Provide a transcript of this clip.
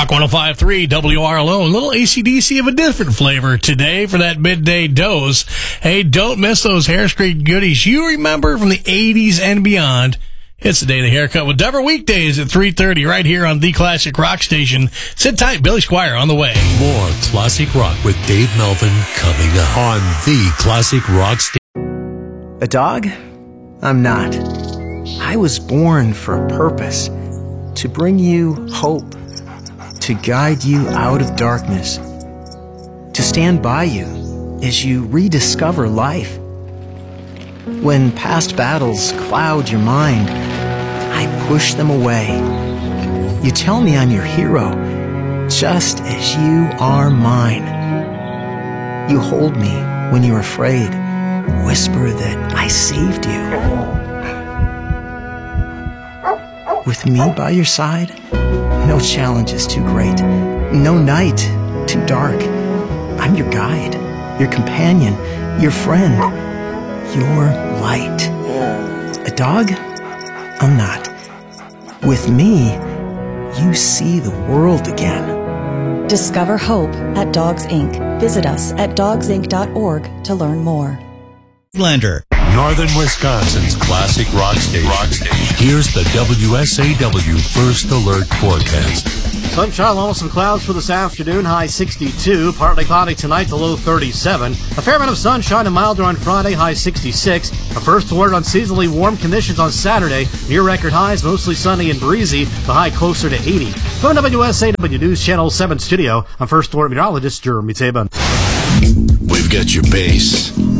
Rock 105.3 WRLO, a little AC/DC of a different flavor today for that midday dose. Hey, don't miss those Hairspray goodies you remember from the 80s and beyond. It's the day of the haircut with Deborah, weekdays at 3:30 right here on the Classic Rock Station. Sit tight, Billy Squire on the way. More Classic Rock with Dave Melvin coming up on the Classic Rock Station. A dog? I'm not. I was born for a purpose, to bring you hope, to guide you out of darkness, to stand by you as you rediscover life. When past battles cloud your mind, I push them away. You tell me I'm your hero, just as you are mine. You hold me when you're afraid, whisper that I saved you. With me by your side, no challenge is too great, no night too dark. I'm your guide, your companion, your friend, your light. A dog? I'm not. With me, you see the world again. Discover hope at Dogs Inc. Visit us at dogsinc.org to learn more. Lander, Northern Wisconsin's Classic Rock Station. Here's the WSAW First Alert Forecast. Sunshine along with some clouds for this afternoon, high 62. Partly cloudy tonight, the low 37. A fair amount of sunshine and milder on Friday, high 66. A first alert on seasonally warm conditions on Saturday. Near record highs, mostly sunny and breezy. The high closer to 80. From WSAW News Channel 7 studio, I'm First Alert meteorologist Jeremy Tabin. We've got your bass,